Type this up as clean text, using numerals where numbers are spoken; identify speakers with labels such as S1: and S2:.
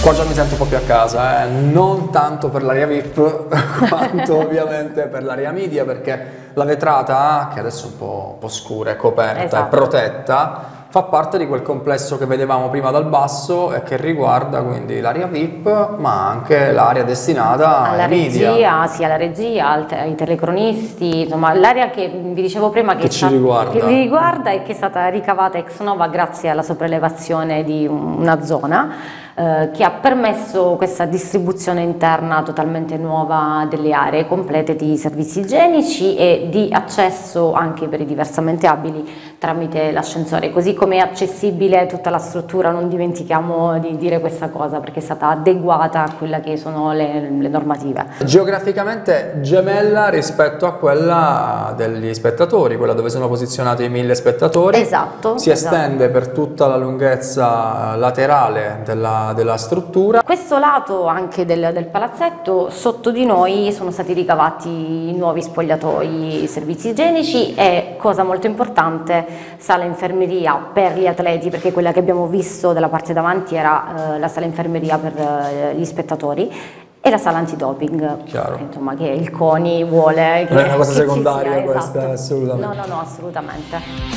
S1: Qua già mi sento un po' più a casa, non tanto per l'area VIP quanto ovviamente per l'area media, perché la vetrata, che adesso è un po' scura, è coperta,
S2: Esatto.
S1: è protetta, fa parte di quel complesso che vedevamo prima dal basso e che riguarda quindi l'area VIP, ma anche l'area destinata
S2: Alla
S1: ai media.
S2: regia, sì, alla regia, ai telecronisti, insomma l'area che vi dicevo prima
S1: Che ci riguarda.
S2: che vi riguarda e che è stata ricavata ex nova grazie alla sopraelevazione di una zona che ha permesso questa distribuzione interna totalmente nuova delle aree complete di servizi igienici e di accesso anche per i diversamente abili tramite l'ascensore, così come è accessibile tutta la struttura, non dimentichiamo di dire questa cosa perché è stata adeguata a quella che sono le normative.
S1: Geograficamente gemella rispetto a quella degli spettatori, quella dove sono posizionati i 1000 spettatori.
S2: Esatto.
S1: Si estende per tutta la lunghezza laterale della struttura.
S2: Questo lato anche del palazzetto, sotto di noi sono stati ricavati nuovi spogliatoi, servizi igienici e, cosa molto importante, sala infermeria per gli atleti, perché quella che abbiamo visto dalla parte davanti era la sala infermeria per gli spettatori, e la sala antidoping,
S1: Chiaro.
S2: insomma, che il CONI vuole che
S1: Non è una cosa
S2: che ci
S1: secondaria
S2: sia,
S1: questa,
S2: esatto.
S1: assolutamente.
S2: No, assolutamente.